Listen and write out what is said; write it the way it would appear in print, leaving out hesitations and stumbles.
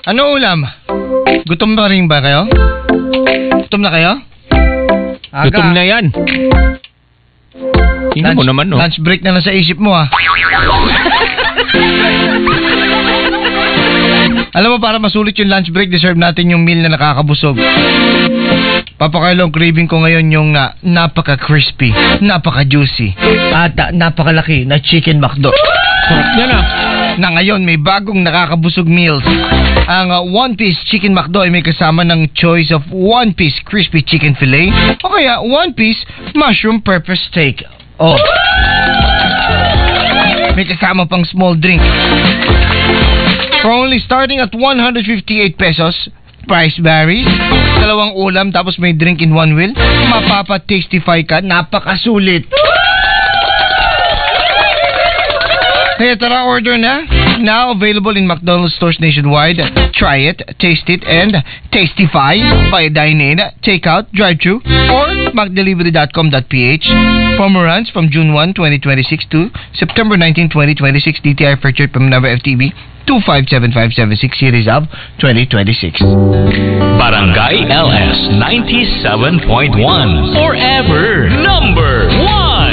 Ano ulam? Gutom na rin ba kayo? Gutom na kayo? Aga. Gutom na yan. Tingnan mo naman, no? Lunch break na lang sa isip mo, ah. Alam mo, para masulit yung lunch break, deserve natin yung meal na nakakabusog. Papakarlo, craving ko ngayon yung napaka-crispy, napaka-juicy, at napakalaki na chicken McDo. Yan ah. Na ngayon may bagong nakakabusog meals. Ang one-piece chicken McDo ay may kasama ng choice of one-piece crispy chicken fillet o kaya one-piece mushroom pepper steak. Oh. May kasama pang small drink. For only starting at 158 pesos, price varies. Dalawang ulam tapos may drink in one will. Mapapa-tastify ka. Napakasulit. Kaya tara, order na. Now available in McDonald's stores nationwide. Try it, taste it, and tastify by dine-in, take-out, drive-thru, or McDelivery.com.ph. Promo runs from June 1, 2026 to September 19, 2026. DTI Fairtrade Pamanava FTB 257576 Series of 2026. Barangay LS 97.1 Forever number 1.